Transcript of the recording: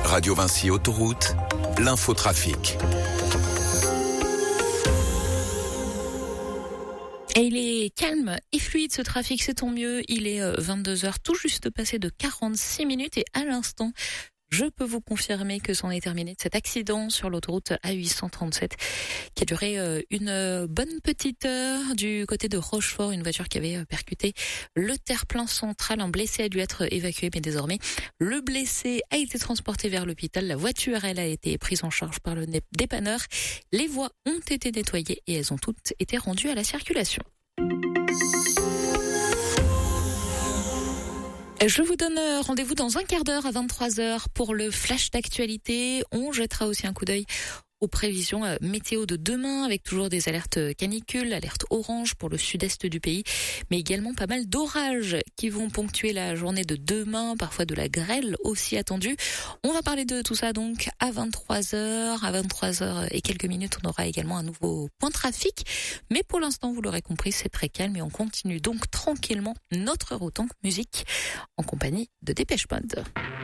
Radio Vinci Autoroute, l'infotrafic. Et il est calme et fluide ce trafic, c'est tant mieux. Il est 22h, tout juste passé de 46 minutes et à l'instant, je peux vous confirmer que c'en est terminé de cet accident sur l'autoroute A837 qui a duré une bonne petite heure du côté de Rochefort. Une voiture qui avait percuté le terre-plein central. Un blessé a dû être évacué, mais désormais, le blessé a été transporté vers l'hôpital. La voiture, elle, a été prise en charge par le dépanneur. Les voies ont été nettoyées et elles ont toutes été rendues à la circulation. Je vous donne rendez-vous dans un quart d'heure à 23h pour le flash d'actualité. On jettera aussi un coup d'œil aux prévisions météo de demain avec toujours des alertes canicules, alertes orange pour le sud-est du pays, mais également pas mal d'orages qui vont ponctuer la journée de demain, parfois de la grêle aussi attendue. On va parler de tout ça donc à 23h. À 23h et quelques minutes, on aura également un nouveau point trafic. Mais pour l'instant, vous l'aurez compris, c'est très calme et on continue donc tranquillement notre heure autant musique en compagnie de Dépêche Mode.